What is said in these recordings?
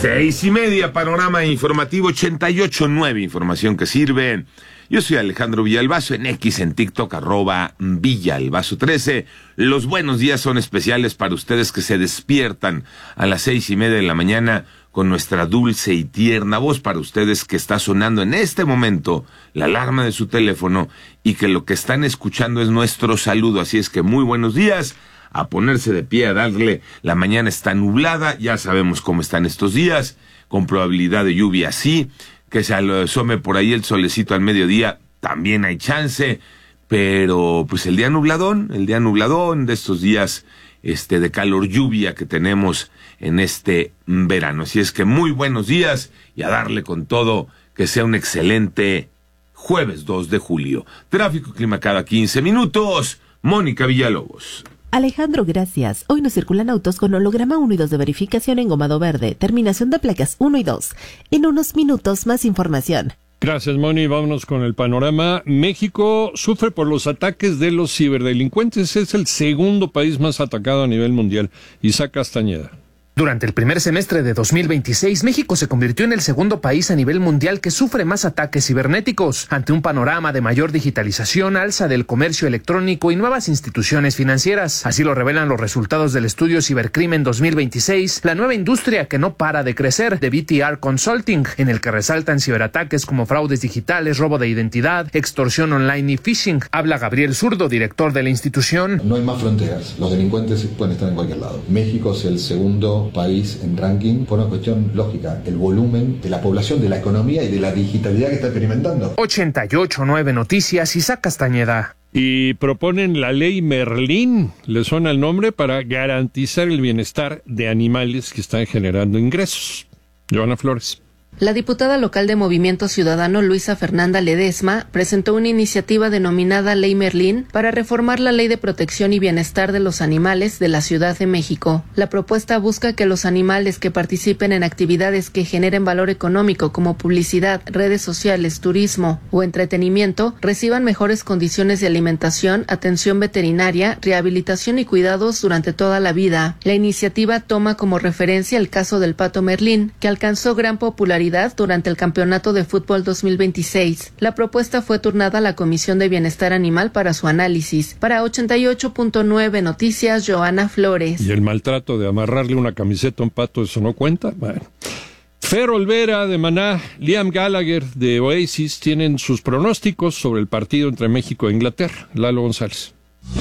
6:30, panorama informativo 88.9, información que sirve. Yo soy Alejandro Villalbazo, en X, en TikTok, @Villalbazo13. Los buenos días son especiales para ustedes que se despiertan a las 6:30 de la mañana con nuestra dulce y tierna voz, para ustedes que está sonando en este momento la alarma de su teléfono y que lo que están escuchando es nuestro saludo. Así es que muy buenos días, a ponerse de pie, a darle. La mañana está nublada, ya sabemos cómo están estos días, con probabilidad de lluvia, sí, que se asome por ahí el solecito al mediodía, también hay chance, pero pues el día nubladón de estos días de calor lluvia que tenemos en este verano. Así es que muy buenos días y a darle con todo, que sea un excelente jueves 2 de julio. Tráfico y clima cada 15 minutos. Mónica Villalobos. Alejandro, gracias. Hoy nos circulan autos con holograma 1 y 2 de verificación en gomado verde, terminación de placas 1 y 2. En unos minutos más información. Gracias, Moni. Vámonos con el panorama. México sufre por los ataques de los ciberdelincuentes. Es el segundo país más atacado a nivel mundial. Isaac Castañeda. Durante el primer semestre de 2026, México se convirtió en el segundo país a nivel mundial que sufre más ataques cibernéticos, ante un panorama de mayor digitalización, alza del comercio electrónico y nuevas instituciones financieras. Así lo revelan los resultados del estudio Cibercrimen 2026, la nueva industria que no para de crecer, de BTR Consulting, en el que resaltan ciberataques como fraudes digitales, robo de identidad, extorsión online y phishing. Habla Gabriel Zurdo, director de la institución. No hay más fronteras, los delincuentes pueden estar en cualquier lado. México es el segundo país en ranking por una cuestión lógica, el volumen de la población, de la economía y de la digitalidad que está experimentando. 88.9 Noticias, Isaac Castañeda. Y proponen la ley Merlín, le suena el nombre, para garantizar el bienestar de animales que están generando ingresos. Joana Flores. La diputada local de Movimiento Ciudadano, Luisa Fernanda Ledesma, presentó una iniciativa denominada Ley Merlín para reformar la Ley de Protección y Bienestar de los Animales de la Ciudad de México. La propuesta busca que los animales que participen en actividades que generen valor económico como publicidad, redes sociales, turismo o entretenimiento reciban mejores condiciones de alimentación, atención veterinaria, rehabilitación y cuidados durante toda la vida. La iniciativa toma como referencia el caso del pato Merlín, que alcanzó gran popularidad durante el Campeonato de Fútbol 2026. La propuesta fue turnada a la Comisión de Bienestar Animal para su análisis. Para 88.9 Noticias, Joana Flores. ¿Y el maltrato de amarrarle una camiseta a un pato, eso no cuenta? Bueno. Fer Olvera de Maná, Liam Gallagher de Oasis tienen sus pronósticos sobre el partido entre México e Inglaterra. Lalo González.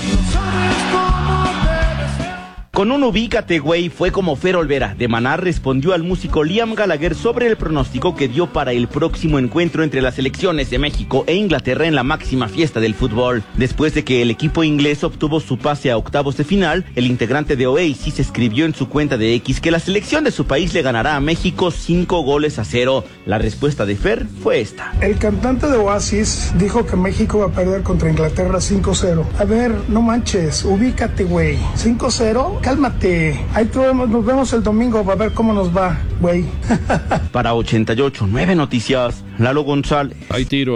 Con un ubícate, güey, fue como Fer Olvera de Maná respondió al músico Liam Gallagher sobre el pronóstico que dio para el próximo encuentro entre las selecciones de México e Inglaterra en la máxima fiesta del fútbol. Después de que el equipo inglés obtuvo su pase a octavos de final, el integrante de Oasis escribió en su cuenta de X que la selección de su país le ganará a México 5-0. La respuesta de Fer fue esta. El cantante de Oasis dijo que México va a perder contra Inglaterra 5-0. A ver, no manches, ubícate, güey. 5-0. Cálmate, ahí nos vemos el domingo para ver cómo nos va, güey. Para 88.9 Noticias, Lalo González. Hay tiro.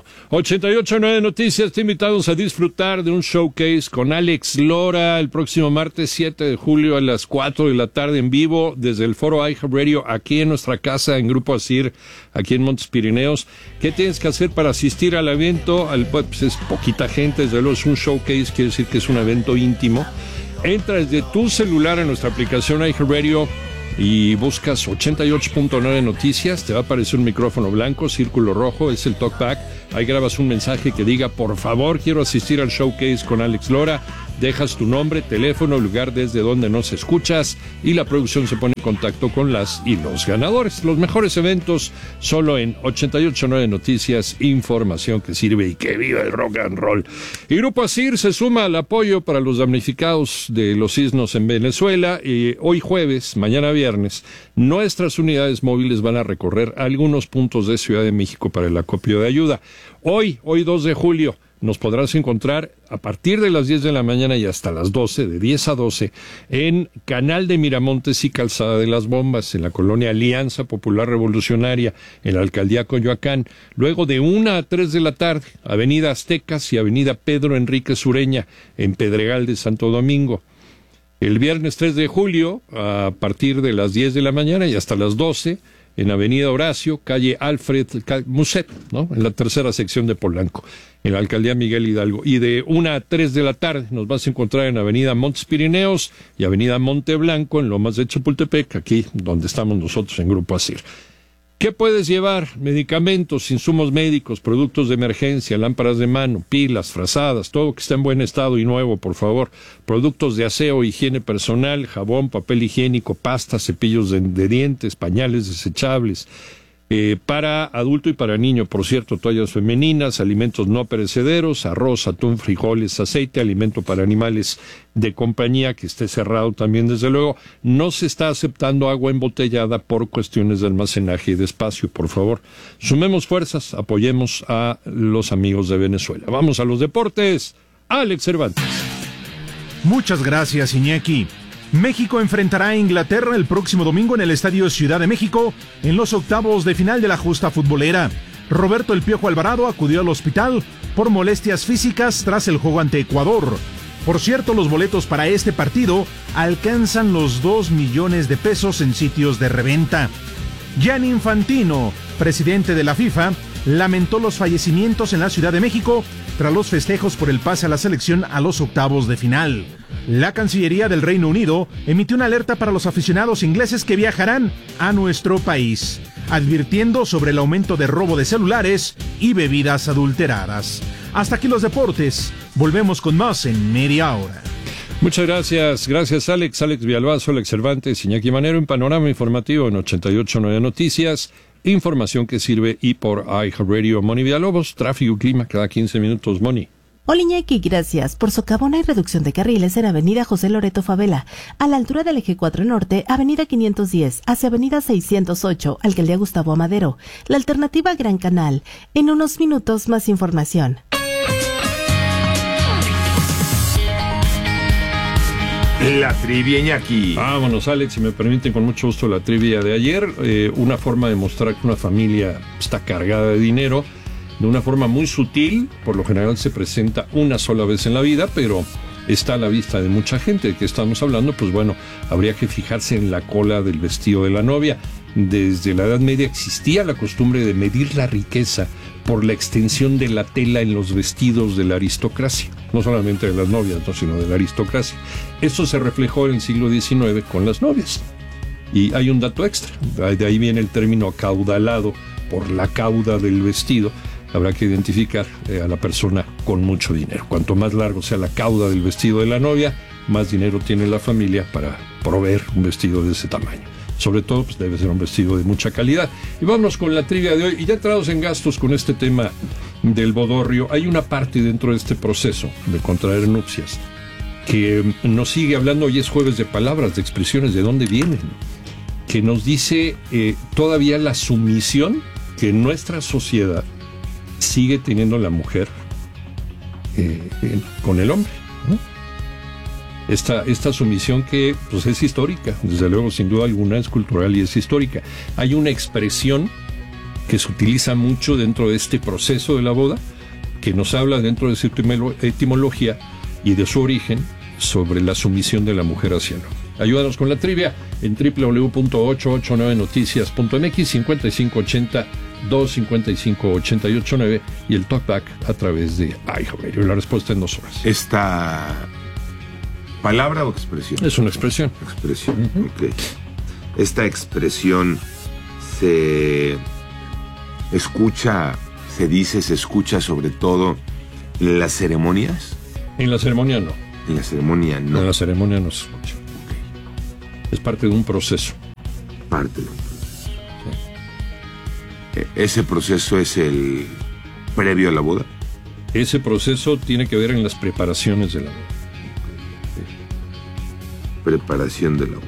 88.9 Noticias, te invitamos a disfrutar de un showcase con Alex Lora el próximo martes 7 de julio a las 4 de la tarde en vivo desde el foro iHeartRadio aquí en nuestra casa en Grupo Asir, aquí en Montes Pirineos. ¿Qué tienes que hacer para asistir al evento? Pues es poquita gente, desde luego es un showcase, quiere decir que es un evento íntimo. Entra desde tu celular en nuestra aplicación iHeartRadio y buscas 88.9 Noticias, te va a aparecer un micrófono blanco, círculo rojo, es el talkback. Ahí grabas un mensaje que diga, por favor, quiero asistir al showcase con Alex Lora. Dejas tu nombre, teléfono, lugar desde donde nos escuchas y la producción se pone en contacto con las y los ganadores. Los mejores eventos solo en 88.9 Noticias, información que sirve y que viva el rock and roll. Y Grupo Asir se suma al apoyo para los damnificados de los sismos en Venezuela. Y hoy jueves, mañana viernes, nuestras unidades móviles van a recorrer algunos puntos de Ciudad de México para el acopio de ayuda. Hoy 2 de julio, nos podrás encontrar a partir de las 10 de la mañana y hasta las 12, de 10 a 12, en Canal de Miramontes y Calzada de las Bombas, en la colonia Alianza Popular Revolucionaria, en la alcaldía Coyoacán. Luego de 1 a 3 de la tarde, Avenida Aztecas y Avenida Pedro Enrique Sureña, en Pedregal de Santo Domingo. El viernes 3 de julio, a partir de las 10 de la mañana y hasta las 12, en Avenida Horacio, calle Alfred Musset, ¿no? En la tercera sección de Polanco, en la Alcaldía Miguel Hidalgo. Y de 1 a 3 de la tarde nos vas a encontrar en Avenida Montes Pirineos y Avenida Monte Blanco, en Lomas de Chapultepec, aquí donde estamos nosotros en Grupo ASIR. ¿Qué puedes llevar? Medicamentos, insumos médicos, productos de emergencia, lámparas de mano, pilas, frazadas, todo que esté en buen estado y nuevo, por favor. Productos de aseo, higiene personal, jabón, papel higiénico, pastas, cepillos de dientes, pañales desechables. Para adulto y para niño, por cierto, toallas femeninas, alimentos no perecederos, arroz, atún, frijoles, aceite, alimento para animales de compañía, que esté cerrado también, desde luego. No se está aceptando agua embotellada por cuestiones de almacenaje y de espacio, por favor. Sumemos fuerzas, apoyemos a los amigos de Venezuela. Vamos a los deportes. Alex Cervantes. Muchas gracias, Iñaki. México enfrentará a Inglaterra el próximo domingo en el Estadio Ciudad de México en los octavos de final de la justa futbolera. Roberto El Piojo Alvarado acudió al hospital por molestias físicas tras el juego ante Ecuador. Por cierto, los boletos para este partido alcanzan los 2 millones de pesos en sitios de reventa. Gianni Infantino, presidente de la FIFA, lamentó los fallecimientos en la Ciudad de México tras los festejos por el pase a la selección a los octavos de final. La Cancillería del Reino Unido emitió una alerta para los aficionados ingleses que viajarán a nuestro país, advirtiendo sobre el aumento de robo de celulares y bebidas adulteradas. Hasta aquí los deportes. Volvemos con más en media hora. Muchas gracias. Gracias, Alex. Alex Villalbazo, Alex Cervantes, Iñaki Manero en Panorama Informativo en 88.9 Noticias. Información que sirve y por iHeartRadio. Moni Villalobos, tráfico y clima cada 15 minutos, Moni. Hola Iñaki, gracias. Por socavón hay reducción de carriles en Avenida José Loreto Favela, a la altura del Eje 4 Norte, Avenida 510, hacia Avenida 608, Alcaldía Gustavo Amadero. La alternativa Gran Canal. En unos minutos más información. La trivia, Iñaki. Vámonos, Alex, si me permiten, con mucho gusto la trivia de ayer. Una forma de mostrar que una familia está cargada de dinero, de una forma muy sutil. Por lo general se presenta una sola vez en la vida, pero está a la vista de mucha gente. ¿De qué estamos hablando? Pues bueno, habría que fijarse en la cola del vestido de la novia. Desde la Edad Media existía la costumbre de medir la riqueza por la extensión de la tela en los vestidos de la aristocracia, no solamente de las novias, no, sino de la aristocracia. Esto se reflejó en el siglo XIX con las novias. Y hay un dato extra, de ahí viene el término acaudalado, por la cauda del vestido. Habrá que identificar a la persona con mucho dinero. Cuanto más largo sea la cauda del vestido de la novia, más dinero tiene la familia para proveer un vestido de ese tamaño. Sobre todo, pues debe ser un vestido de mucha calidad. Y vámonos con la trivia de hoy. Y ya entrados en gastos con este tema del bodorrio, hay una parte dentro de este proceso de contraer nupcias que nos sigue hablando. Hoy es jueves de palabras, de expresiones, de dónde vienen, que nos dice todavía la sumisión que en nuestra sociedad sigue teniendo la mujer con el hombre, ¿no? Esta sumisión que pues es histórica, desde luego, sin duda alguna, es cultural y es histórica. Hay una expresión que se utiliza mucho dentro de este proceso de la boda, que nos habla dentro de su etimología y de su origen sobre la sumisión de la mujer hacia el hombre. Ayúdanos con la trivia en www.889noticias.mx, 5580-255-889 y el talkback a través de iHeartRadio. La respuesta en 2 horas. ¿Esta palabra o expresión? Es una expresión. Expresión, ok. Esta expresión se escucha, se dice, se escucha sobre todo en las ceremonias. En la ceremonia no. En la ceremonia no. En la ceremonia no se escucha. Es parte de un proceso. Parte de un proceso. Sí. ¿Ese proceso es el previo a la boda? Ese proceso tiene que ver en las preparaciones de la boda. Sí. Preparación de la boda.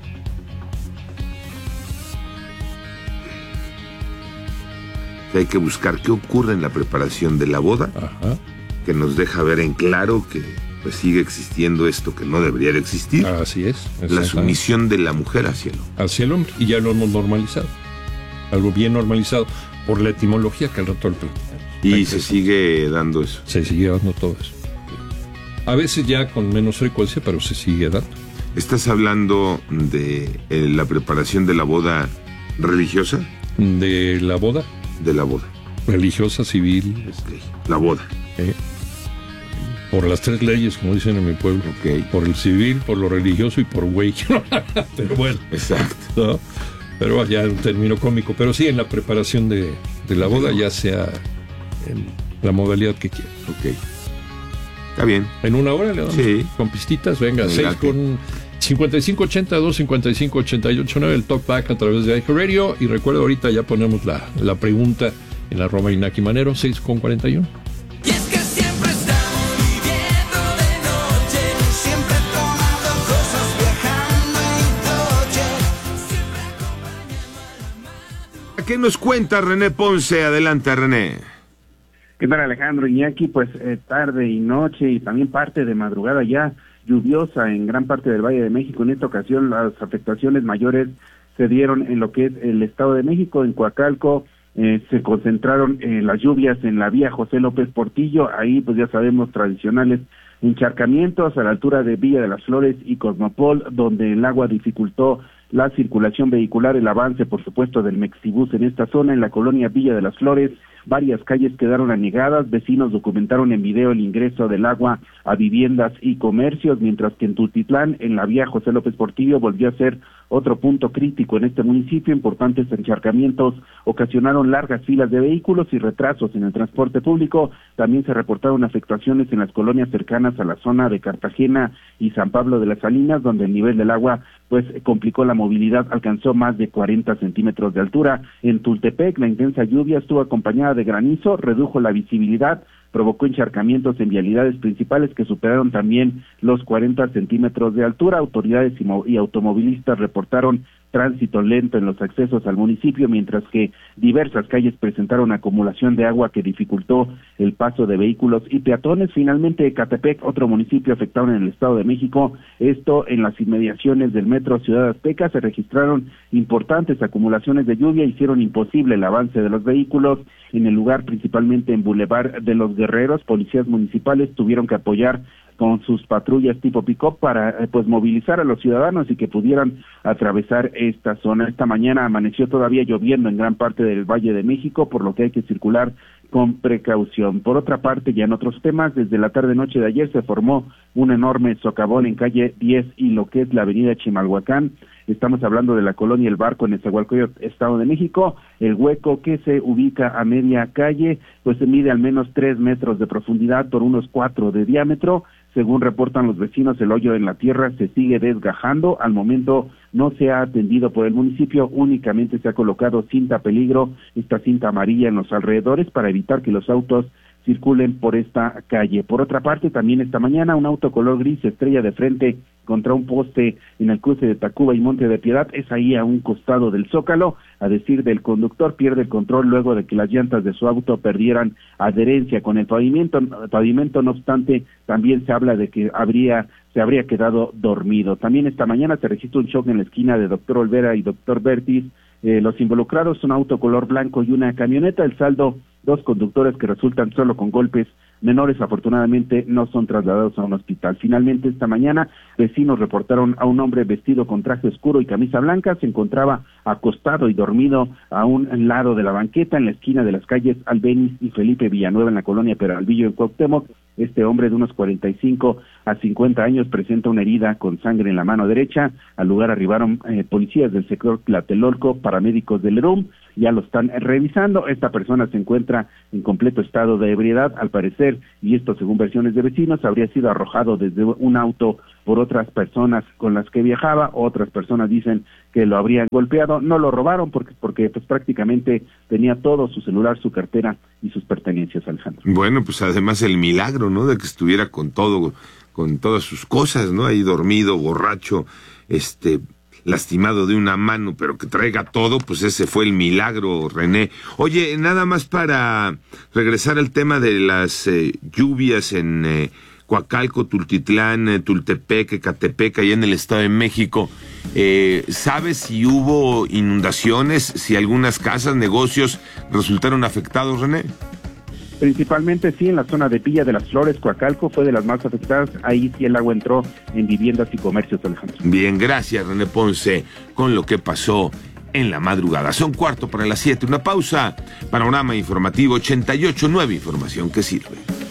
Hay que buscar qué ocurre en la preparación de la boda. Ajá. Que nos deja ver en claro que pues sigue existiendo esto que no debería de existir. Así es. La sumisión de la mujer hacia el hombre. Hacia el hombre. Y ya lo hemos normalizado. Algo bien normalizado por la etimología que al rato lo platicamos. Y se sigue dando eso. Se sigue dando todo eso. A veces ya con menos frecuencia, pero se sigue dando. ¿Estás hablando de la preparación de la boda religiosa? ¿De la boda? De la boda. Religiosa, civil. La boda. Por las 3 leyes, como dicen en mi pueblo. Por el civil, por lo religioso y por güey. Pero bueno. Exacto. ¿No? Pero ya un término cómico. Pero sí, en la preparación de la boda, ya sea en la modalidad que quiera. Ok. Está bien. ¿En una hora le damos? Sí. Con pistitas, venga. 6 con 5582-5588-9, el Talk Back a través de iHeartRadio. Y recuerda, ahorita ya ponemos la pregunta en @Inaki Manero, 6 con 41. Y es que siempre estamos viviendo de noche, siempre tomando cosas, viajando en coche, siempre acompañando a la... ¿Qué nos cuenta René Ponce? Adelante, René. ¿Qué tal, Alejandro? Iñaki, pues tarde y noche y también parte de madrugada ya lluviosa en gran parte del Valle de México. En esta ocasión las afectaciones mayores se dieron en lo que es el Estado de México, en Coacalco. Se concentraron las lluvias en la vía José López Portillo, ahí pues ya sabemos tradicionales encharcamientos a la altura de Villa de las Flores y Cosmopol, donde el agua dificultó la circulación vehicular, el avance por supuesto del Mexibus en esta zona. En la colonia Villa de las Flores varias calles quedaron anegadas, vecinos documentaron en video el ingreso del agua a viviendas y comercios, mientras que en Tultitlán, en la vía José López Portillo, volvió a ser otro punto crítico en este municipio. Importantes encharcamientos ocasionaron largas filas de vehículos y retrasos en el transporte público. También se reportaron afectaciones en las colonias cercanas a la zona de Cartagena y San Pablo de las Salinas, donde el nivel del agua pues complicó la movilidad, alcanzó más de 40 centímetros de altura. En Tultepec, la intensa lluvia estuvo acompañada de granizo, redujo la visibilidad, provocó encharcamientos en vialidades principales que superaron también los 40 centímetros de altura. Autoridades y automovilistas reportaron tránsito lento en los accesos al municipio, mientras que diversas calles presentaron acumulación de agua que dificultó el paso de vehículos y peatones. Finalmente, Ecatepec, otro municipio afectado en el Estado de México, esto en las inmediaciones del Metro Ciudad Azteca, se registraron importantes acumulaciones de lluvia, hicieron imposible el avance de los vehículos. En el lugar, principalmente en Boulevard de los Guerreros, policías municipales tuvieron que apoyar con sus patrullas tipo pick-up para pues movilizar a los ciudadanos y que pudieran atravesar esta zona. Esta mañana amaneció todavía lloviendo en gran parte del Valle de México, por lo que hay que circular con precaución. Por otra parte, ya en otros temas, desde la tarde-noche de ayer se formó un enorme socavón en calle 10 y lo que es la avenida Chimalhuacán. Estamos hablando de la colonia El Barco en Nezahualcóyotl, Estado de México. El hueco que se ubica a media calle, pues se mide al menos 3 metros de profundidad por unos 4 de diámetro. Según reportan los vecinos, el hoyo en la tierra se sigue desgajando. Al momento no se ha atendido por el municipio, únicamente se ha colocado cinta peligro, esta cinta amarilla en los alrededores para evitar que los autos circulen por esta calle. Por otra parte, también esta mañana un auto color gris se estrella de frente contra un poste en el cruce de Tacuba y Monte de Piedad, es ahí a un costado del Zócalo. A decir del conductor, pierde el control luego de que las llantas de su auto perdieran adherencia con el pavimento. No obstante, también se habla de que se habría quedado dormido. También esta mañana se registra un choque en la esquina de Doctor Olvera y Doctor Bertis. Los involucrados, un auto color blanco y una camioneta. El saldo, 2 conductores que resultan solo con golpes menores, afortunadamente no son trasladados a un hospital. Finalmente, esta mañana, vecinos reportaron a un hombre vestido con traje oscuro y camisa blanca. Se encontraba acostado y dormido a un lado de la banqueta en la esquina de las calles Albéniz y Felipe Villanueva en la colonia Peralvillo en Cuauhtémoc. Este hombre de unos 45 a 50 años presenta una herida con sangre en la mano derecha. Al lugar arribaron policías del sector Tlatelolco, paramédicos del ERUM, ya lo están revisando. Esta persona se encuentra en completo estado de ebriedad, al parecer, y esto según versiones de vecinos, habría sido arrojado desde un auto por otras personas con las que viajaba. Otras personas dicen que lo habrían golpeado. No lo robaron porque pues prácticamente tenía todo, su celular, su cartera y sus pertenencias, Alejandro. Bueno, pues además el milagro, ¿no?, de que estuviera con todo, con todas sus cosas, ¿no?, ahí dormido, borracho, lastimado de una mano, pero que traiga todo, pues ese fue el milagro, René. Oye, nada más para regresar al tema de las lluvias en Coacalco, Tultitlán, Tultepec, Ecatepec, allá en el Estado de México. ¿Sabes si hubo inundaciones, si algunas casas, negocios resultaron afectados, René? Principalmente sí en la zona de Villa de las Flores, Coacalco fue de las más afectadas, ahí sí el agua entró en viviendas y comercios, Alejandro. Bien, gracias René Ponce con lo que pasó en la madrugada. Son 6:45, una pausa. Panorama informativo 88.9, información que sirve.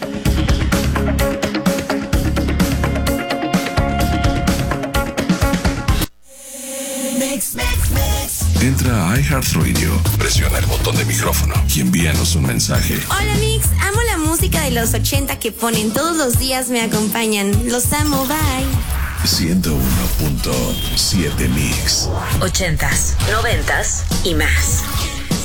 Entra a iHeartRadio, presiona el botón de micrófono y envíanos un mensaje. Hola Mix, amo la música de los 80 que ponen todos los días, me acompañan. Los amo, bye. 101.7 Mix. 80s, 90s y más.